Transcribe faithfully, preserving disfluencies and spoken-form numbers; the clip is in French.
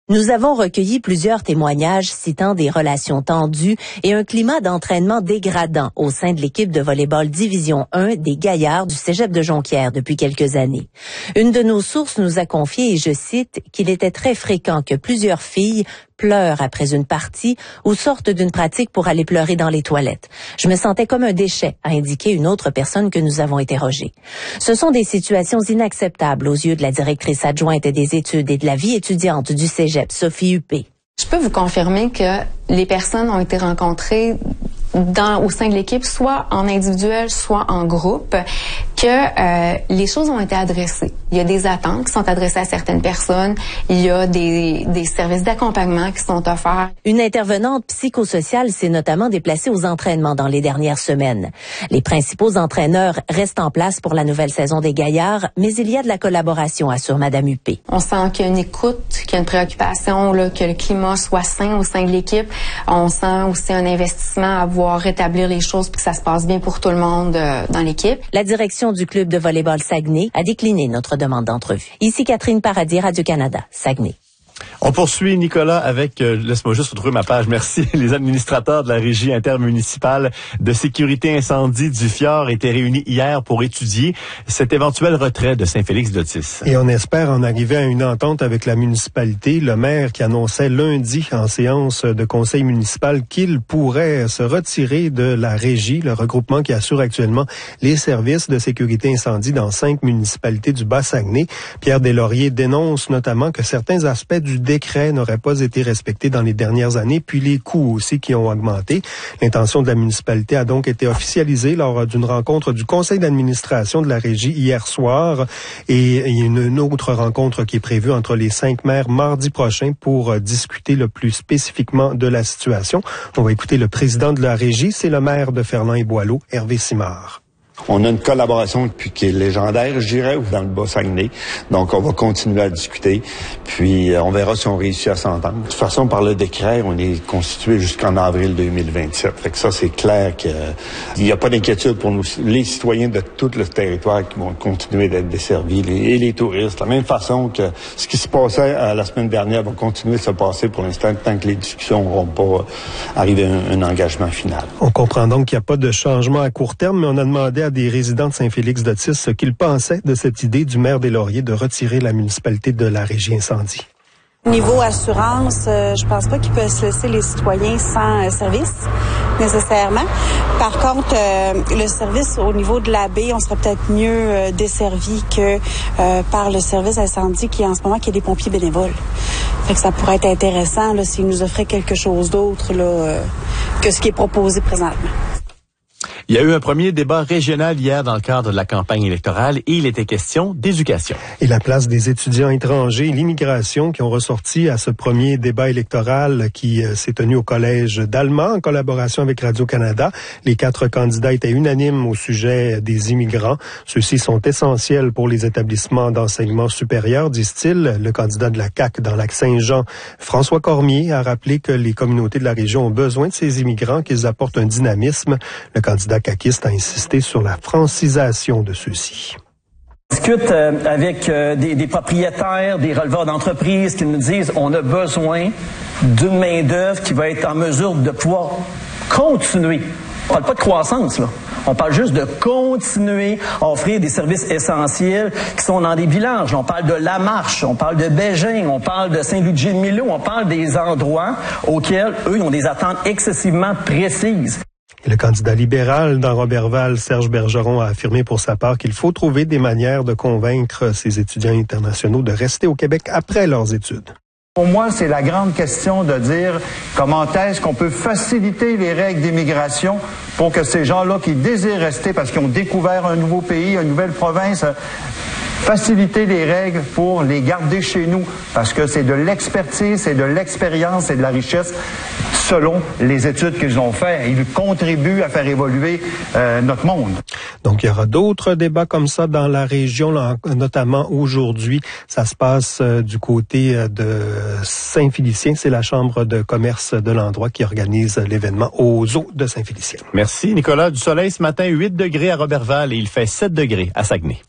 Nous avons recueilli plusieurs témoignages citant des relations tendues et un climat d'entraînement dégradant au sein de l'équipe de volley-ball Division un des Gaillards du Cégep de Jonquière depuis quelques années. Une de nos sources nous a confié, et je cite, qu'il était très fréquent que plusieurs filles pleurent après une partie ou sortent d'une pratique pour aller pleurer dans les toilettes. Je me sentais comme un déchet, a indiqué une autre personne que nous avons interrogée. Ce sont des situations inacceptables aux yeux de la directrice adjointe des études et de la vie étudiante du Cégep, Sophie Huppé. Je peux vous confirmer que les personnes ont été rencontrées dans, au sein de l'équipe, soit en individuel, soit en groupe, que euh, les choses ont été adressées. Il y a des attentes qui sont adressées à certaines personnes. Il y a des, des services d'accompagnement qui sont offerts. Une intervenante psychosociale s'est notamment déplacée aux entraînements dans les dernières semaines. Les principaux entraîneurs restent en place pour la nouvelle saison des Gaillards, mais il y a de la collaboration, assure Madame Huppé. On sent qu'il y a une écoute, qu'il y a une préoccupation, là, que le climat soit sain au sein de l'équipe. On sent aussi un investissement à voir rétablir les choses puis que ça se passe bien pour tout le monde euh, dans l'équipe. La direction du club de volley-ball Saguenay a décliné notre demande d'entrevue. Ici Catherine Paradis, Radio-Canada, Saguenay. On poursuit, Nicolas, avec, euh, laisse-moi juste retrouver ma page, merci, les administrateurs de la Régie intermunicipale de sécurité incendie du Fjord étaient réunis hier pour étudier cet éventuel retrait de Saint-Félix-d'Otis. Et on espère en arriver à une entente avec la municipalité. Le maire qui annonçait lundi en séance de conseil municipal qu'il pourrait se retirer de la Régie, le regroupement qui assure actuellement les services de sécurité incendie dans cinq municipalités du Bas-Saguenay. Pierre Deslauriers dénonce notamment que certains aspects du décret n'auraient pas été respectés dans les dernières années, puis les coûts aussi qui ont augmenté. L'intention de la municipalité a donc été officialisée lors d'une rencontre du conseil d'administration de la Régie hier soir, et il y a une autre rencontre qui est prévue entre les cinq maires mardi prochain pour discuter le plus spécifiquement de la situation. On va écouter le président de la Régie, c'est le maire de Ferland-et-Boileau, Hervé Simard. On a une collaboration puis qui est légendaire, je dirais, dans le Bas-Saguenay. Donc, on va continuer à discuter. Puis, on verra si on réussit à s'entendre. De toute façon, par le décret, on est constitué jusqu'en avril deux mille vingt-sept. Fait que ça, c'est clair qu'il n'y a pas d'inquiétude pour nous, les citoyens de tout le territoire qui vont continuer d'être desservis, les, et les touristes. De la même façon que ce qui se passait euh, la semaine dernière va continuer de se passer pour l'instant, tant que les discussions n'auront pas arrivé à un, un engagement final. On comprend donc qu'il n'y a pas de changement à court terme, mais on a demandé à des résidents de Saint-Félix-d'Otis ce qu'ils pensaient de cette idée du maire Deslauriers de retirer la municipalité de la Régie incendie. Niveau assurance, euh, je pense pas qu'ils peuvent se laisser les citoyens sans euh, service, nécessairement. Par contre, euh, le service au niveau de la baie, on serait peut-être mieux euh, desservi que euh, par le service incendie qui est en ce moment, qui est des pompiers bénévoles. Fait que ça pourrait être intéressant là, s'ils nous offraient quelque chose d'autre là, euh, que ce qui est proposé présentement. Il y a eu un premier débat régional hier dans le cadre de la campagne électorale et il était question d'éducation. Et la place des étudiants étrangers et l'immigration qui ont ressorti à ce premier débat électoral qui euh, s'est tenu au Collège d'Allemand en collaboration avec Radio-Canada. Les quatre candidats étaient unanimes au sujet des immigrants. Ceux-ci sont essentiels pour les établissements d'enseignement supérieur, disent-ils. Le candidat de la C A Q dans Lac-Saint-Jean, François Cormier, a rappelé que les communautés de la région ont besoin de ces immigrants, qu'ils apportent un dynamisme. Le candidat caquiste a insisté sur la francisation de ceux-ci. On discute euh, avec euh, des, des propriétaires, des releveurs d'entreprises qui nous disent on a besoin d'une main-d'œuvre qui va être en mesure de pouvoir continuer. On parle pas de croissance, là. On parle juste de continuer à offrir des services essentiels qui sont dans des villages. On parle de La Marche, on parle de Bégin, on parle de Saint-Louis-de-Gilles-Milo, on parle des endroits auxquels, eux, ils ont des attentes excessivement précises. Le candidat libéral dans Roberval, Serge Bergeron, a affirmé pour sa part qu'il faut trouver des manières de convaincre ces étudiants internationaux de rester au Québec après leurs études. Pour moi, c'est la grande question de dire comment est-ce qu'on peut faciliter les règles d'immigration pour que ces gens-là qui désirent rester parce qu'ils ont découvert un nouveau pays, une nouvelle province, faciliter les règles pour les garder chez nous parce que c'est de l'expertise, c'est de l'expérience, c'est de la richesse selon les études qu'ils ont faites. Ils contribuent à faire évoluer euh, notre monde. Donc, il y aura d'autres débats comme ça dans la région, là, notamment aujourd'hui. Ça se passe euh, du côté de Saint-Félicien. C'est la Chambre de commerce de l'endroit qui organise l'événement aux eaux de Saint-Félicien. Merci, Nicolas. Du soleil ce matin, huit degrés à Roberval et il fait sept degrés à Saguenay.